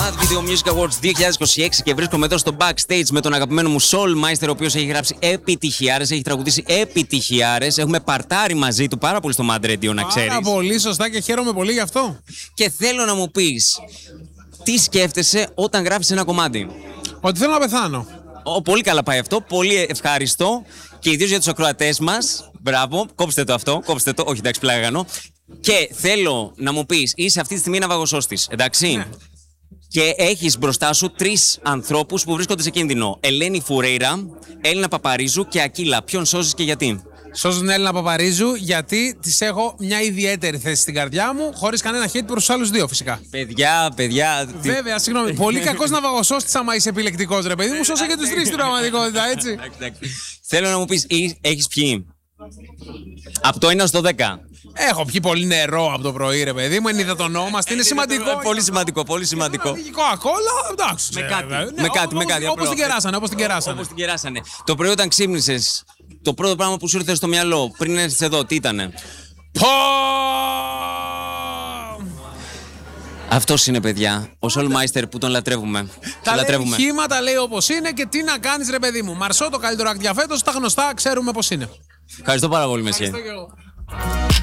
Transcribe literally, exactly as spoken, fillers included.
Mad Video Music Awards δύο χιλιάδες είκοσι έξι και βρίσκομαι εδώ στο backstage με τον αγαπημένο μου Soulmeister, ο οποίος έχει γράψει επιτυχιάρες, έχει τραγουδήσει επιτυχιάρες. Έχουμε παρτάρει μαζί του πάρα πολύ στο Mad Radio, να ξέρεις. Πάρα πολύ σωστά και χαίρομαι πολύ γι' αυτό. Και θέλω να μου πεις, τι σκέφτεσαι όταν γράφεις ένα κομμάτι? Ότι θέλω να πεθάνω. Ο, πολύ καλά πάει αυτό, πολύ ευχάριστο και ιδίως για τους ακροατές μας. Μπράβο, κόψτε το αυτό, κόψτε το. Όχι, εντάξει, πλάκα κάνω. Και θέλω να μου πεις, είσαι αυτή τη στιγμή ναυαγοσώστης, εντάξει. Ναι. Και έχεις μπροστά σου τρεις ανθρώπους που βρίσκονται σε κίνδυνο. Ελένη Φουρέιρα, Έλληνα Παπαρίζου και Ακύλα. Ποιον σώζεις και γιατί? Σώζω την Έλληνα Παπαρίζου γιατί της έχω μια ιδιαίτερη θέση στην καρδιά μου, χωρίς κανένα hate προς τους άλλους δύο φυσικά. Παιδιά, παιδιά. Βέβαια, συγγνώμη. Πολύ κακός ναυαγοσώστης άμα είσαι επιλεκτικός, ρε παιδί μου. Σώσα και τους τρεις στην πραγματικότητα, έτσι. Θέλω να μου πεις, έχεις πιει από το ένα στο δέκα? Έχω πιει πολύ νερό από το πρωί, ρε παιδί μου. Ενυδατωνόμαστε. Είναι σημαντικό. Πολύ σημαντικό, πολύ σημαντικό. Κοκακόλα, εντάξει. Με κάτι, με κάτι, με κάτι. Όπως την κεράσανε, όπως την κεράσανε. Όπως την κεράσανε. Το πρωί όταν ξύπνησες, το πρώτο πράγμα που σου ήρθε στο μυαλό πριν έρθεις εδώ, τι ήτανε? Πω! Αυτός είναι, παιδιά, ο Soulmeister που τον λατρεύουμε. Τα λέει χήμα, τα λέει όπως είναι και τι να κάνεις, ρε παιδί μου. Μαρσό, το καλύτερο ακτιαφέτος, τα γνωστά ξέρουμε πώς είναι. Ευχαριστώ πάρα πολύ, Μεσιέ.